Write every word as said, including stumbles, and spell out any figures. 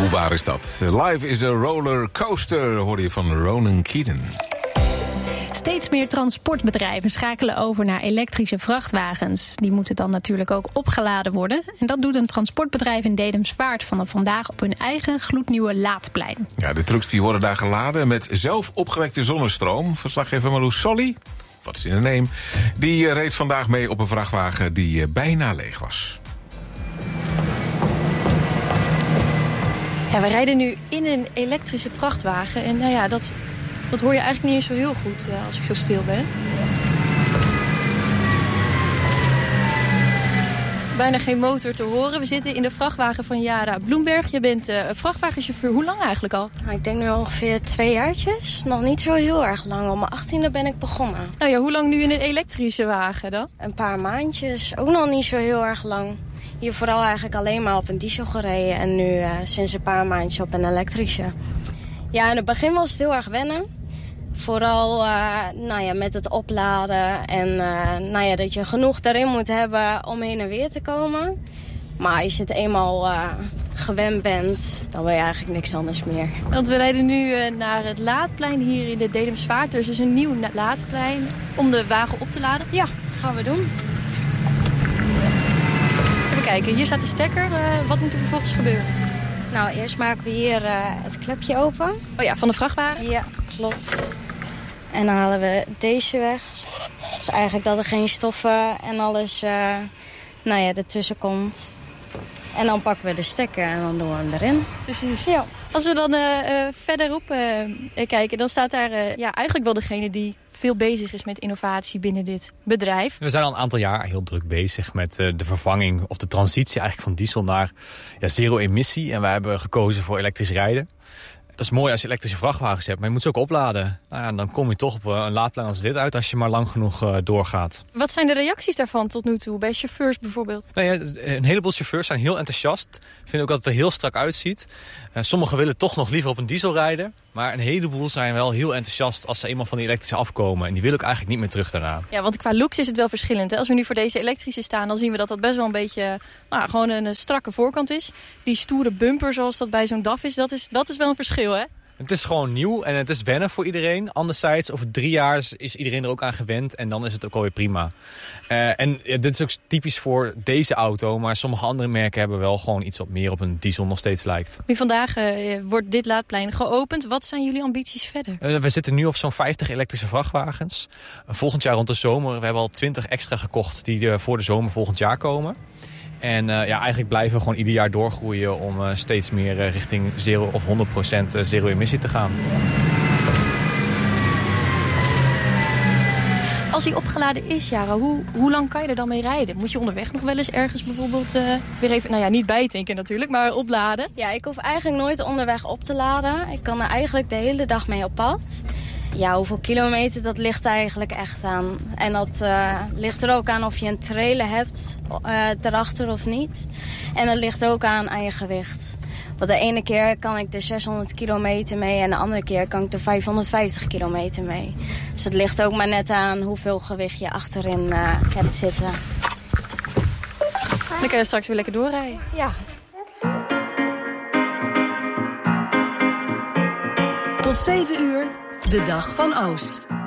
Hoe waar is dat? Life is a roller coaster, hoorde je van Ronan Keaton. Steeds meer transportbedrijven schakelen over naar elektrische vrachtwagens. Die moeten dan natuurlijk ook opgeladen worden. En dat doet een transportbedrijf in Dedemsvaart vanaf vandaag op hun eigen gloednieuwe laadplein. Ja, de trucks die worden daar geladen met zelf opgewekte zonnestroom. Verslaggever Marloes Solly, wat is in de neem, die reed vandaag mee op een vrachtwagen die bijna leeg was. Ja, we rijden nu in een elektrische vrachtwagen. En nou ja, dat, dat hoor je eigenlijk niet eens zo heel goed ja, als ik zo stil ben. Bijna geen motor te horen. We zitten in de vrachtwagen van Jara Bloemberg. Je bent uh, vrachtwagenchauffeur. Hoe lang eigenlijk al? Nou, ik denk nu ongeveer twee jaartjes. Nog niet zo heel erg lang. Om mijn achttiende ben ik begonnen. Nou ja, hoe lang nu in een elektrische wagen dan? Een paar maandjes. Ook nog niet zo heel erg lang. Hier vooral eigenlijk alleen maar op een diesel gereden. En nu uh, sinds een paar maandjes op een elektrische. Ja, in het begin was het heel erg wennen. Vooral uh, nou ja, met het opladen. En uh, nou ja, dat je genoeg erin moet hebben om heen en weer te komen. Maar als je het eenmaal uh, gewend bent, dan wil je eigenlijk niks anders meer. Want we rijden nu uh, naar het laadplein hier in de Dedemsvaart. Dus is een nieuw laadplein om de wagen op te laden. Ja, gaan we doen. Even kijken, hier staat de stekker. Uh, wat moet er vervolgens gebeuren? Nou, eerst maken we hier uh, het klepje open. Oh ja, van de vrachtwagen? Ja, klopt. En dan halen we deze weg. Dat is eigenlijk dat er geen stoffen en alles uh, nou ja, ertussen komt. En dan pakken we de stekker en dan doen we hem erin. Precies. Ja. Als we dan uh, uh, verderop uh, kijken, dan staat daar uh, ja, eigenlijk wel degene die veel bezig is met innovatie binnen dit bedrijf. We zijn al een aantal jaar heel druk bezig met uh, de vervanging of de transitie eigenlijk van diesel naar ja, zero-emissie. En wij hebben gekozen voor elektrisch rijden. Dat is mooi als je elektrische vrachtwagens hebt, maar je moet ze ook opladen. Nou ja, dan kom je toch op een laadplein als dit uit als je maar lang genoeg uh, doorgaat. Wat zijn de reacties daarvan tot nu toe, bij chauffeurs bijvoorbeeld? Nou ja, een heleboel chauffeurs zijn heel enthousiast. Vinden ook dat het er heel strak uitziet. Uh, sommigen willen toch nog liever op een diesel rijden. Maar een heleboel zijn wel heel enthousiast als ze eenmaal van die elektrische afkomen. En die willen ook eigenlijk niet meer terug daarna. Ja, want qua looks is het wel verschillend. Hè? Als we nu voor deze elektrische staan, dan zien we dat dat best wel een beetje nou, gewoon een strakke voorkant is. Die stoere bumper zoals dat bij zo'n D A F is, dat is, dat is wel een verschil, hè? Het is gewoon nieuw en het is wennen voor iedereen. Anderzijds, over drie jaar is iedereen er ook aan gewend en dan is het ook alweer prima. Uh, en ja, dit is ook typisch voor deze auto, maar sommige andere merken hebben wel gewoon iets wat meer op een diesel nog steeds lijkt. Nu vandaag uh, wordt dit laadplein geopend. Wat zijn jullie ambities verder? Uh, we zitten nu op zo'n vijftig elektrische vrachtwagens. Uh, volgend jaar rond de zomer, we hebben al twintig extra gekocht die uh, voor de zomer volgend jaar komen. En uh, ja, eigenlijk blijven we gewoon ieder jaar doorgroeien om uh, steeds meer uh, richting zero of honderd procent zero-emissie te gaan. Als hij opgeladen is, Jara, hoe, hoe lang kan je er dan mee rijden? Moet je onderweg nog wel eens ergens bijvoorbeeld uh, weer even, nou ja, niet bijtanken natuurlijk, maar opladen? Ja, ik hoef eigenlijk nooit onderweg op te laden. Ik kan er eigenlijk de hele dag mee op pad. Ja, hoeveel kilometer, dat ligt eigenlijk echt aan. En dat uh, ligt er ook aan of je een trailer hebt uh, erachter of niet. En dat ligt ook aan aan je gewicht. Want de ene keer kan ik er zeshonderd kilometer mee en de andere keer kan ik er vijfhonderdvijftig kilometer mee. Dus het ligt ook maar net aan hoeveel gewicht je achterin uh, hebt zitten. Dan kan je straks weer lekker doorrijden. Ja. Tot zeven uur, de dag van Oost.